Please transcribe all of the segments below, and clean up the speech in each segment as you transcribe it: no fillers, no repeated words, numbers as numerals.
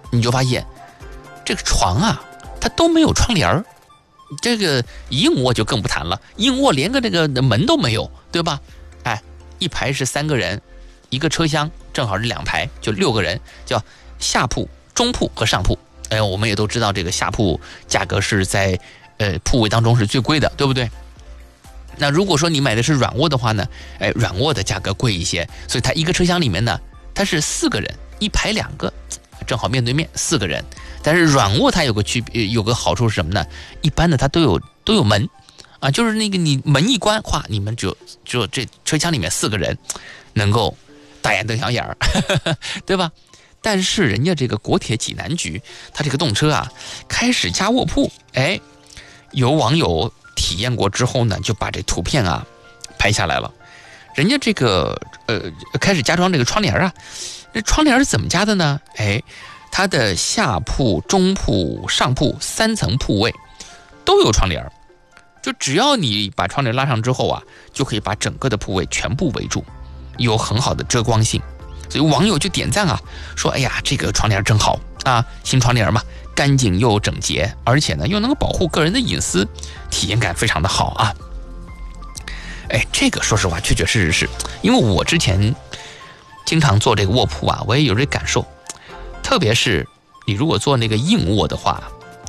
你就发现这个床啊，它都没有窗帘儿。这个硬卧就更不谈了，硬卧连个这个门都没有，对吧？哎，一排是3个人，一个车厢正好是2排，就6个人，叫下铺、中铺和上铺。哎，我们也都知道这个下铺价格是在铺位当中是最贵的，对不对？那如果说你买的是软卧的话呢，哎，软卧的价格贵一些，所以它一个车厢里面呢，它是4个人，一排2个，正好面对面4个人。但是软卧它有个有个好处是什么呢？一般的它都有门啊，就是那个你门一关，咵，你们只有这车厢里面4个人能够大眼瞪小眼儿，对吧？但是人家这个国铁济南局，它这个动车啊，开始加卧铺，哎，有网友体验过之后呢，就把这图片啊拍下来了。人家这个开始加装这个窗帘啊，这窗帘是怎么加的呢？哎，它的下铺、中铺、上铺3层铺位都有窗帘，就只要你把窗帘拉上之后啊，就可以把整个的铺位全部围住，有很好的遮光性。所以网友就点赞啊，说哎呀，这个窗帘真好啊，新窗帘嘛，干净又整洁，而且呢又能够保护个人的隐私，体验感非常的好啊。哎，这个说实话确确实实是因为我之前经常坐这个卧铺啊，我也有这感受。特别是你如果坐那个硬卧的话，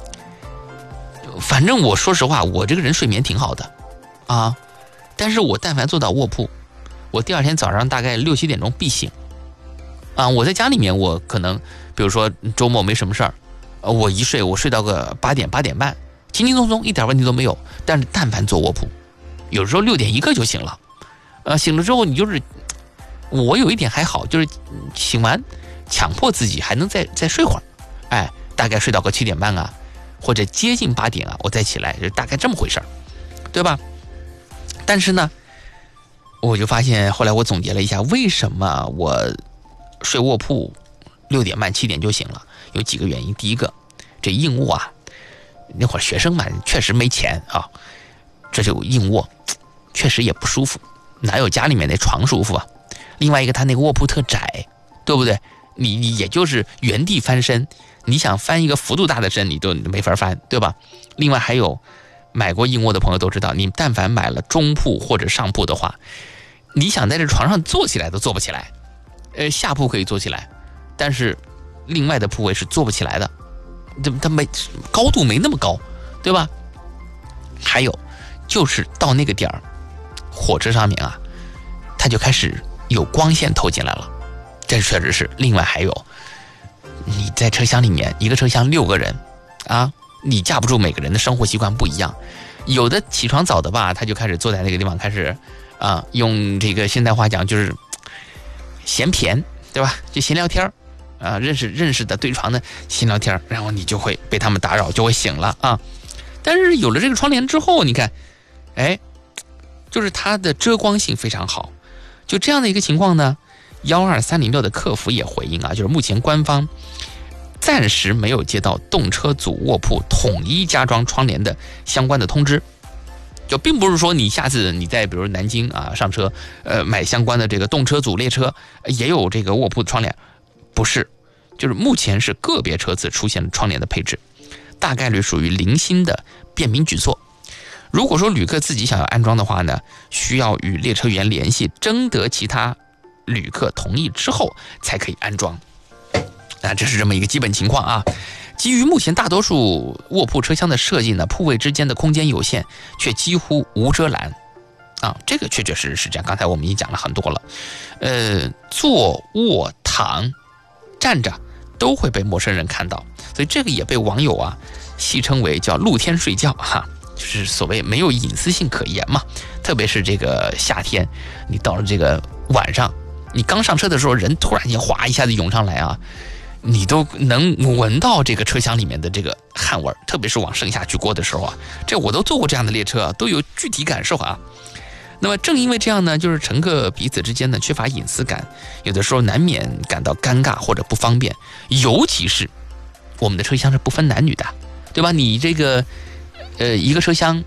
反正我说实话，我这个人睡眠挺好的啊，但是我但凡坐到卧铺，我第2天早上大概6、7点钟必醒啊。我在家里面，我可能比如说周末没什么事儿，我一睡，我睡到个8点、8点半，轻轻松松，一点问题都没有。但是但凡坐卧铺，有时候6点1刻就醒了，醒了之后你就是我有一点还好，就是醒完强迫自己还能再睡会儿，哎，大概睡到个7点半啊，或者接近8点啊，我再起来，就大概这么回事儿，对吧？但是呢，我就发现后来我总结了一下，为什么我睡卧铺6点半7点就醒了，有几个原因。第一个，这硬卧啊，那会儿学生嘛，确实没钱啊，这就硬卧确实也不舒服，哪有家里面那床舒服啊？另外一个，它那个卧铺特窄，对不对？你也就是原地翻身，你想翻一个幅度大的身，你都没法翻，对吧？另外还有，买过硬卧的朋友都知道，你但凡买了中铺或者上铺的话，你想在这床上坐起来都坐不起来。下铺可以坐起来，但是另外的铺位是坐不起来的，它没高度没那么高，对吧？还有就是到那个点儿，火车上面啊，它就开始有光线透进来了，这确实是。另外还有，你在车厢里面，一个车厢6个人啊，你架不住每个人的生活习惯不一样，有的起床早的吧，他就开始坐在那个地方开始啊，用这个现代话讲就是闲谝，对吧？就闲聊天啊，认识的对床的闲聊天，然后你就会被他们打扰，就会醒了啊。但是有了这个窗帘之后，你看，哎，就是它的遮光性非常好。就这样的一个情况呢，12306的客服也回应啊，就是目前官方暂时没有接到动车组卧铺统一加装窗帘的相关的通知。就并不是说你下次你在比如南京啊上车，买相关的这个动车组列车也有这个卧铺的窗帘，不是，就是目前是个别车次出现了窗帘的配置，大概率属于零星的便民举措。如果说旅客自己想要安装的话呢，需要与列车员联系，征得其他旅客同意之后才可以安装。这是这么一个基本情况啊。基于目前大多数卧铺车厢的设计呢，铺位之间的空间有限，却几乎无遮拦啊，这个确确实实是这样。刚才我们已经讲了很多了，坐、卧、躺、站着都会被陌生人看到，所以这个也被网友啊戏称为叫露天睡觉哈，就是所谓没有隐私性可言嘛。特别是这个夏天，你到了这个晚上，你刚上车的时候，人突然间哗一下子涌上来啊，你都能闻到这个车厢里面的这个汗味，特别是往盛夏去过的时候啊，这我都坐过这样的列车，都有具体感受啊。那么正因为这样呢，就是乘客彼此之间呢缺乏隐私感，有的时候难免感到尴尬或者不方便，尤其是我们的车厢是不分男女的，对吧？你这个一个车厢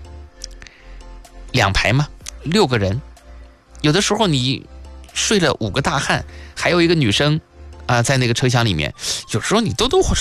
2排嘛，6个人，有的时候你睡了5个大汉，还有一个女生啊，在那个车厢里面，有时候你多多少